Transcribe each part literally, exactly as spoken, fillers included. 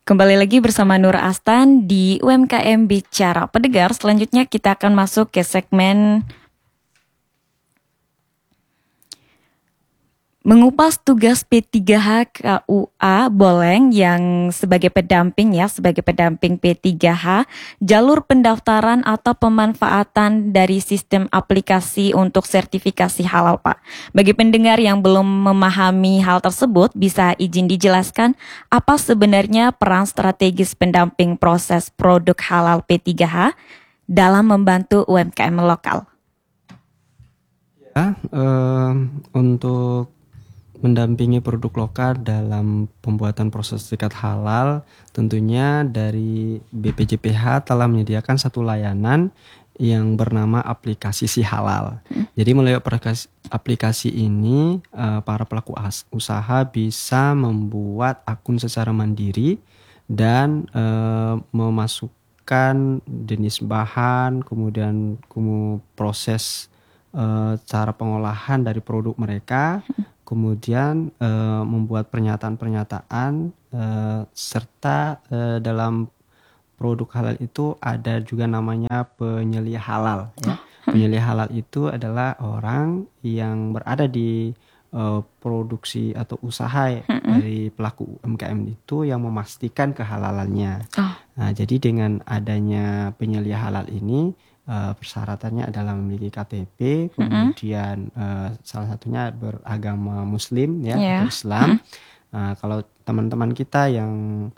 Kembali lagi bersama Nur Astan di U M K M Bicara Pendengar. Selanjutnya kita akan masuk ke segmen mengupas tugas P tiga H K U A Boleng yang sebagai pendamping ya, sebagai pendamping P tiga H, jalur pendaftaran atau pemanfaatan dari sistem aplikasi untuk sertifikasi halal, Pak. Bagi pendengar yang belum memahami hal tersebut, bisa izin dijelaskan apa sebenarnya peran strategis pendamping proses produk halal P tiga H dalam membantu U M K M lokal? Ya, eh, untuk mendampingi produk lokal dalam pembuatan proses sertifikat halal, tentunya dari B P J P H telah menyediakan satu layanan yang bernama aplikasi Si Halal. Hmm. Jadi melalui aplikasi, aplikasi ini uh, para pelaku usaha bisa membuat akun secara mandiri dan uh, memasukkan jenis bahan, kemudian kemudian proses uh, cara pengolahan dari produk mereka. Hmm. Kemudian e, membuat pernyataan-pernyataan e, serta e, dalam produk halal itu ada juga namanya penyelia halal ya. Penyelia halal itu adalah orang yang berada di e, produksi atau usaha dari pelaku U M K M itu yang memastikan kehalalannya. Nah, jadi dengan adanya penyelia halal ini, Uh, persyaratannya adalah memiliki K T P, kemudian mm-hmm. uh, salah satunya beragama Muslim ya, yeah. atau Islam. Mm-hmm. Uh, kalau teman-teman kita yang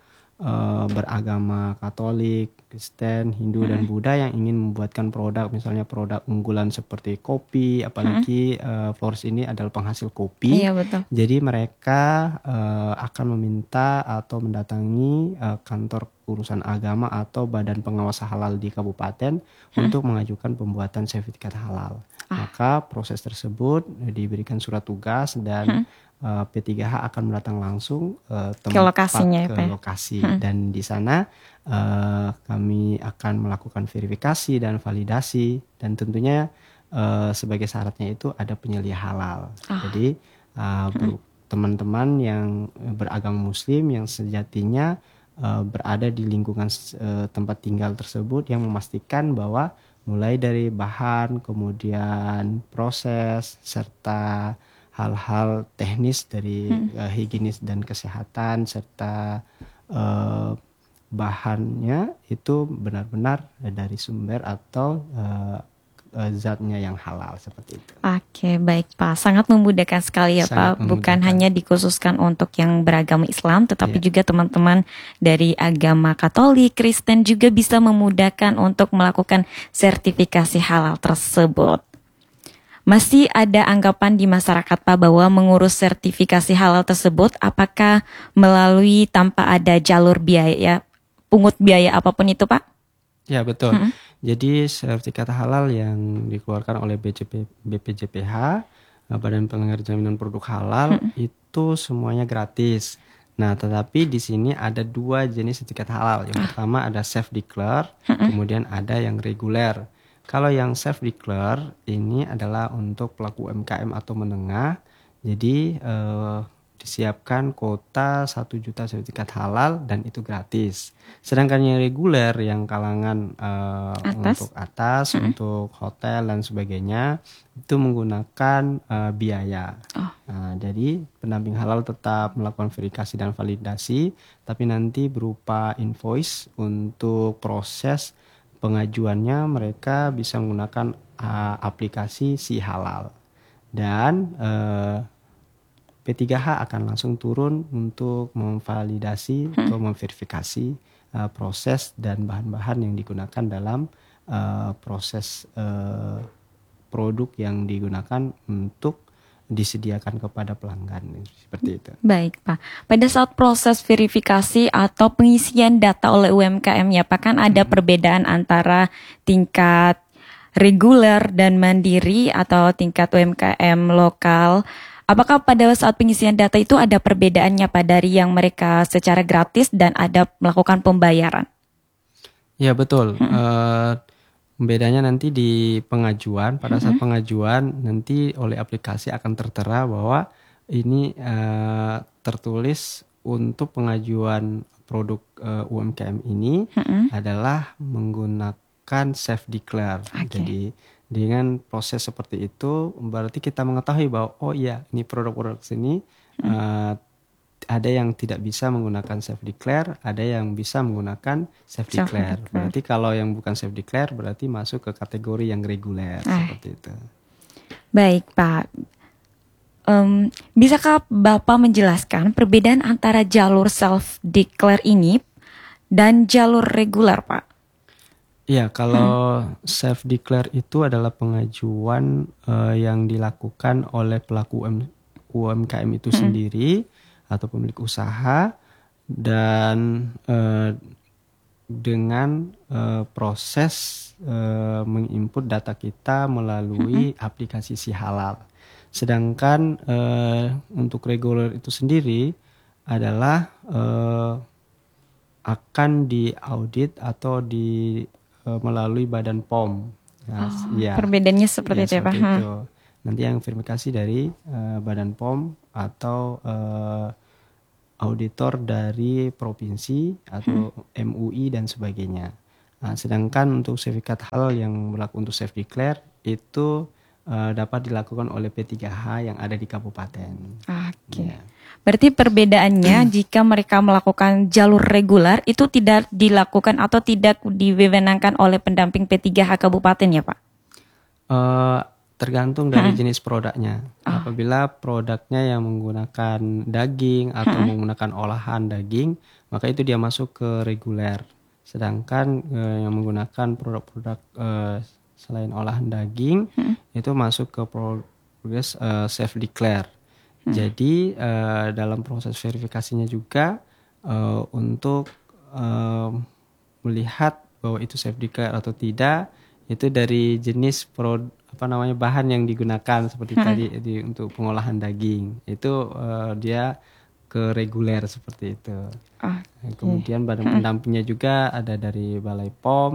uh, beragama Katolik, Kristen, Hindu mm-hmm. dan Buddha yang ingin membuatkan produk, misalnya produk unggulan seperti kopi, apalagi mm-hmm. uh, Flores ini adalah penghasil kopi. Iya, betul. Jadi mereka uh, akan meminta atau mendatangi uh, kantor urusan agama atau badan pengawas halal di kabupaten hmm. untuk mengajukan pembuatan sertifikat halal. Ah. Maka proses tersebut diberikan surat tugas dan hmm. uh, P tiga H akan datang langsung uh, tempat ke lokasinya, ke ya, lokasi hmm. dan di sana uh, kami akan melakukan verifikasi dan validasi dan tentunya uh, sebagai syaratnya itu ada penyelia halal. Ah. Jadi uh, hmm. teman-teman yang beragama Muslim yang sejatinya Uh, berada di lingkungan uh, tempat tinggal tersebut yang memastikan bahwa mulai dari bahan, kemudian proses, serta hal-hal teknis dari hmm. uh, higienis dan kesehatan, serta uh, bahannya itu benar-benar dari sumber atau uh, zatnya yang halal seperti itu. Oke, baik Pak. Sangat memudahkan sekali ya Sangat Pak. Bukan hanya dikhususkan untuk yang beragama Islam, tetapi yeah. juga teman-teman dari agama Katolik, Kristen juga bisa memudahkan untuk melakukan sertifikasi halal tersebut. Masih ada anggapan di masyarakat Pak bahwa mengurus sertifikasi halal tersebut apakah melalui tanpa ada jalur biaya, pungut biaya apapun itu Pak? Ya, betul. Hmm. Jadi sertifikat halal yang dikeluarkan oleh B P J P H, Badan Penyelenggara Jaminan Produk Halal, hmm. itu semuanya gratis. Nah, tetapi di sini ada dua jenis sertifikat halal. Yang ah. pertama ada self declare, hmm. kemudian ada yang reguler. Kalau yang self declare ini adalah untuk pelaku U M K M atau menengah. Jadi eh, disiapkan kuota satu juta sertifikat halal dan itu gratis. Sedangkan yang reguler yang kalangan uh, atas. untuk atas, mm-hmm. untuk hotel dan sebagainya itu menggunakan uh, biaya. Oh. Nah, jadi pendamping halal tetap melakukan verifikasi dan validasi, tapi nanti berupa invoice untuk proses pengajuannya mereka bisa menggunakan uh, aplikasi Si Halal. Dan uh, P tiga H akan langsung turun untuk memvalidasi hmm. atau memverifikasi uh, proses dan bahan-bahan yang digunakan dalam uh, proses uh, produk yang digunakan untuk disediakan kepada pelanggan seperti itu. Baik Pak, pada saat proses verifikasi atau pengisian data oleh U M K M ya Pak, kan ada hmm. perbedaan antara tingkat reguler dan mandiri atau tingkat U M K M lokal. Apakah pada saat pengisian data itu ada perbedaannya Pak dari yang mereka secara gratis dan ada melakukan pembayaran? Ya betul. Hmm. Uh, bedanya nanti di pengajuan. Pada saat hmm. pengajuan nanti oleh aplikasi akan tertera bahwa ini uh, tertulis untuk pengajuan produk uh, U M K M ini Mm-mm. adalah menggunakan self declare. Oke. Jadi dengan proses seperti itu berarti kita mengetahui bahwa oh iya ini produk-produk sini uh, ada yang tidak bisa menggunakan self declare, ada yang bisa menggunakan self declare. Self-declare. Berarti kalau yang bukan self declare berarti masuk ke kategori yang reguler Ah. seperti itu. Baik, Pak. Em, bisakah Bapak menjelaskan perbedaan antara jalur self-declare ini dan jalur reguler, Pak? Iya, kalau self declare itu adalah pengajuan eh, yang dilakukan oleh pelaku UM- U M K M itu sendiri atau pemilik usaha dan eh, dengan eh, proses eh, menginput data kita melalui aplikasi Si Halal. Sedangkan eh, untuk reguler itu sendiri adalah eh, akan diaudit atau di eh, melalui Badan P O M. Nah, Oh, ya, perbedaannya seperti ya, itu ya, Pak? seperti Hmm. itu. Nanti yang verifikasi dari eh, Badan P O M atau eh, auditor dari provinsi atau M U I dan sebagainya. Nah, sedangkan untuk sertifikat halal yang berlaku untuk self declare itu eh, dapat dilakukan oleh P tiga H yang ada di kabupaten. Oke. Ya. Berarti perbedaannya jika mereka melakukan jalur reguler itu tidak dilakukan atau tidak diwewenangkan oleh pendamping P tiga H kabupaten ya, Pak? Eh, tergantung dari jenis produknya. Apabila produknya yang menggunakan daging atau menggunakan olahan daging, maka itu dia masuk ke reguler. Sedangkan eh, yang menggunakan produk-produk eh, selain olahan daging itu masuk ke progres eh, self declare. Jadi eh, dalam proses verifikasinya juga eh, untuk eh, melihat bahwa itu self declare atau tidak itu dari jenis pro, apa namanya bahan yang digunakan seperti tadi di, untuk pengolahan daging itu eh, dia ke reguler seperti itu. Ah, Nah, kemudian badan pendampingnya juga ada dari Balai P O M,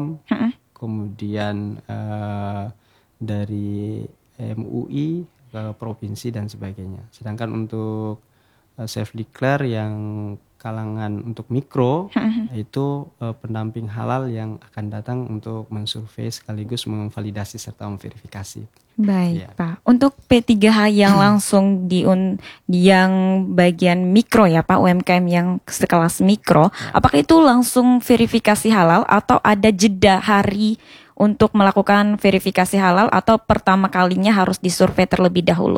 kemudian eh, dari M U I ke provinsi dan sebagainya. Sedangkan untuk eh, self declare yang kalangan untuk mikro itu eh, pendamping halal yang akan datang untuk mensurvei sekaligus memvalidasi serta memverifikasi. baik, Iya. Pak. Untuk P tiga H yang langsung di un, yang bagian mikro ya, Pak, U M K M yang sekelas mikro, apakah itu langsung verifikasi halal atau ada jeda hari untuk melakukan verifikasi halal atau pertama kalinya harus disurvei terlebih dahulu?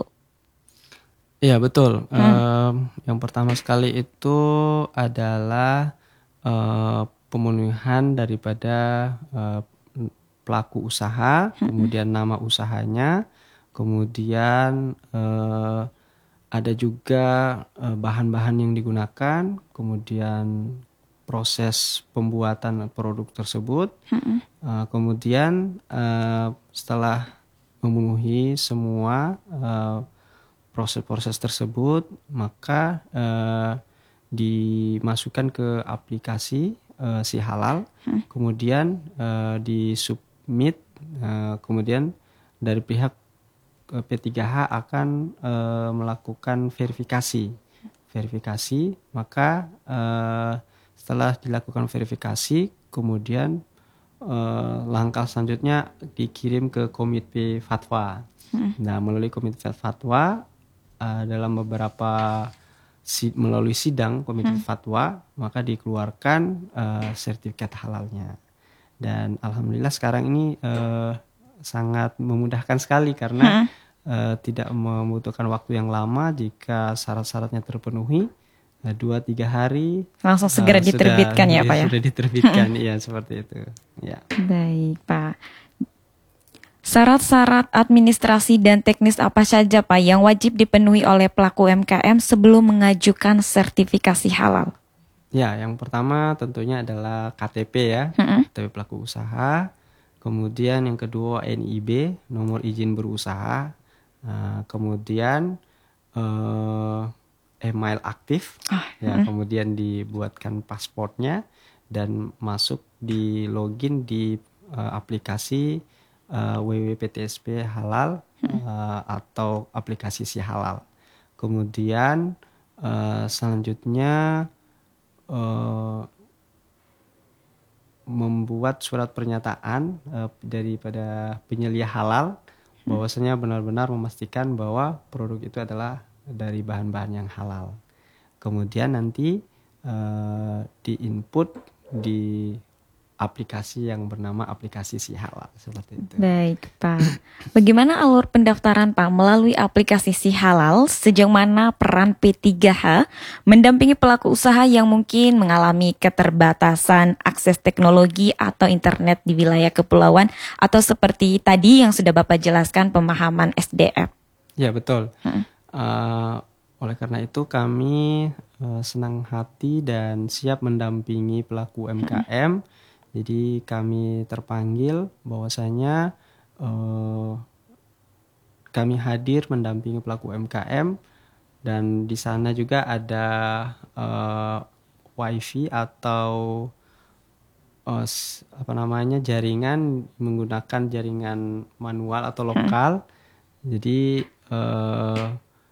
Iya betul. Em, yang pertama sekali itu adalah eh, pemenuhan daripada eh, pelaku usaha, kemudian nama usahanya, kemudian eh, ada juga eh, bahan-bahan yang digunakan, kemudian proses pembuatan produk tersebut, Eh, kemudian eh, setelah memenuhi semua eh, proses-proses tersebut, maka eh, dimasukkan ke aplikasi eh, Si Halal, kemudian eh, disubmit, eh, kemudian dari pihak eh, P tiga H akan eh, melakukan verifikasi, verifikasi, maka eh, setelah dilakukan verifikasi, kemudian eh, langkah selanjutnya dikirim ke Komite Fatwa. Nah, melalui Komite Fatwa eh, dalam beberapa si- melalui sidang Komite Fatwa, maka dikeluarkan eh, sertifikat halalnya. Dan alhamdulillah sekarang ini eh, sangat memudahkan sekali karena eh, tidak membutuhkan waktu yang lama jika syarat-syaratnya terpenuhi. eh, Dua tiga hari Langsung segera eh, sudah- diterbitkan ya, Pak ya? Sudah diterbitkan, iya seperti itu. Ya. Baik, Pak. Syarat-syarat administrasi dan teknis apa saja, Pak, yang wajib dipenuhi oleh pelaku U M K M sebelum mengajukan sertifikasi halal? Ya, yang pertama tentunya adalah K T P ya, K T P pelaku usaha. Kemudian yang kedua N I B, nomor izin berusaha. Nah, kemudian eh, email aktif, ya, kemudian dibuatkan pasportnya dan masuk di login di eh, aplikasi eh, w w w titik p t s p halal eh, atau aplikasi Si Halal. Kemudian Uh, selanjutnya uh, membuat surat pernyataan uh, daripada penyelia halal bahwasanya benar-benar memastikan bahwa produk itu adalah dari bahan-bahan yang halal. Kemudian nanti uh, di-input di aplikasi yang bernama aplikasi Si Halal, seperti itu. Baik, Pak. Bagaimana alur pendaftaran, Pak, melalui aplikasi Si Halal? Sejauh mana peran P tiga H mendampingi pelaku usaha yang mungkin mengalami keterbatasan akses teknologi atau internet di wilayah kepulauan, atau seperti tadi yang sudah Bapak jelaskan, pemahaman S D M? Ya, betul. Hmm. Uh, oleh karena itu kami uh, senang hati dan siap mendampingi pelaku U M K M. Hmm. Jadi kami terpanggil bahwasanya uh, kami hadir mendampingi pelaku U M K M, dan di sana juga ada uh, wifi atau uh, apa namanya jaringan menggunakan jaringan manual atau lokal. Jadi uh,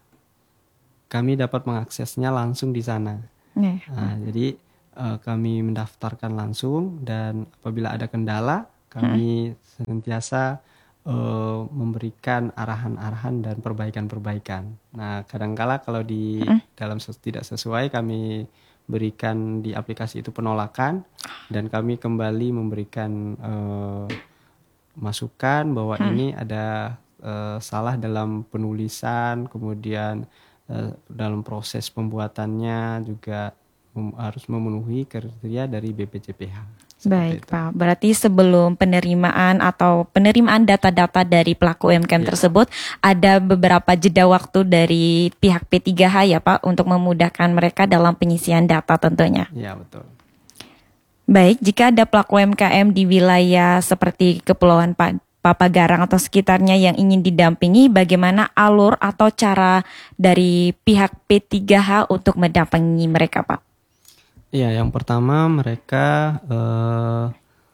kami dapat mengaksesnya langsung di sana. Nah, jadi Uh, kami mendaftarkan langsung, dan apabila ada kendala kami hmm. senantiasa uh, memberikan arahan-arahan dan perbaikan-perbaikan. Nah, kadangkala kalau di hmm. dalam ses- tidak sesuai kami berikan di aplikasi itu penolakan, dan kami kembali memberikan uh, masukan bahwa hmm. ini ada uh, salah dalam penulisan, kemudian uh, dalam proses pembuatannya juga harus memenuhi kriteria dari B P J P H. Baik, itu. Pak. Berarti sebelum penerimaan atau penerimaan data-data dari pelaku U M K M ya. tersebut, ada beberapa jeda waktu dari pihak P tiga H ya, Pak, untuk memudahkan mereka dalam penyisian data tentunya. Ya, betul. Baik, jika ada pelaku U M K M di wilayah seperti Kepulauan Pa- Papagarang atau sekitarnya yang ingin didampingi, bagaimana alur atau cara dari pihak P tiga H untuk mendampingi mereka, Pak? Iya, yang pertama mereka eh,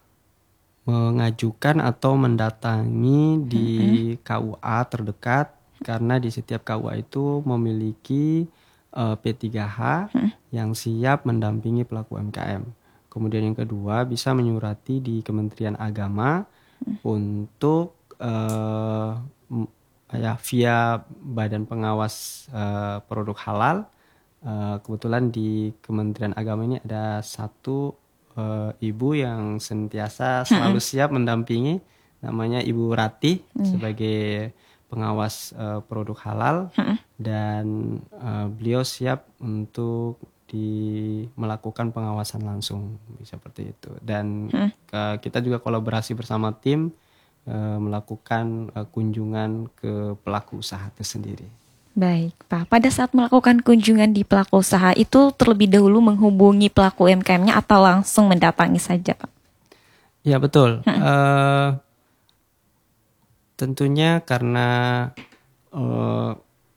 mengajukan atau mendatangi di mm-hmm. K U A terdekat, karena di setiap K U A itu memiliki eh, P tiga H mm-hmm. yang siap mendampingi pelaku U M K M. Kemudian yang kedua, bisa menyurati di Kementerian Agama mm-hmm. untuk eh, ya via Badan Pengawas eh, Produk Halal. Uh, kebetulan di Kementerian Agama ini ada satu uh, ibu yang senantiasa selalu siap mendampingi, namanya Ibu Rati hmm. sebagai pengawas uh, produk halal, hmm. dan uh, beliau siap untuk di melakukan pengawasan langsung, seperti itu. Dan hmm. uh, kita juga kolaborasi bersama tim uh, melakukan uh, kunjungan ke pelaku usaha itu sendiri. Baik, Pak. Pada saat melakukan kunjungan di pelaku usaha itu terlebih dahulu menghubungi pelaku U M K M-nya atau langsung mendatangi saja, Pak? Ya, betul. Hmm. Uh, tentunya karena uh,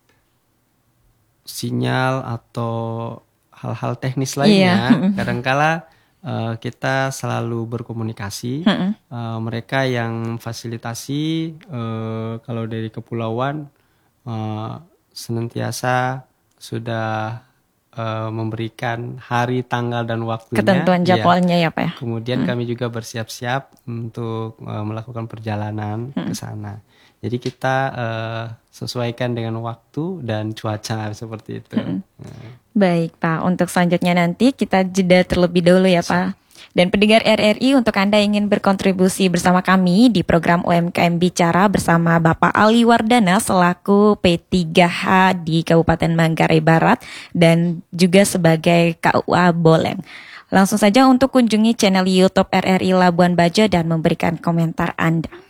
sinyal atau hal-hal teknis lainnya, yeah. kadangkala uh, kita selalu berkomunikasi. Hmm. Uh, mereka yang fasilitasi uh, kalau dari kepulauan uh, senantiasa sudah uh, memberikan hari, tanggal, dan waktunya. Ketentuan jadwalnya ya, ya Pak ya. Kemudian hmm. kami juga bersiap-siap untuk uh, melakukan perjalanan hmm. ke sana. Jadi kita uh, sesuaikan dengan waktu dan cuaca seperti itu. Hmm. Nah. Baik Pak, untuk selanjutnya nanti kita jeda terlebih dahulu ya Pak. Dan pendengar R R I, untuk Anda yang ingin berkontribusi bersama kami di program U M K M Bicara bersama Bapak Ali Wardana selaku P tiga H di Kabupaten Manggarai Barat dan juga sebagai K U A Boleng. Langsung saja untuk kunjungi channel YouTube R R I Labuan Bajo dan memberikan komentar Anda.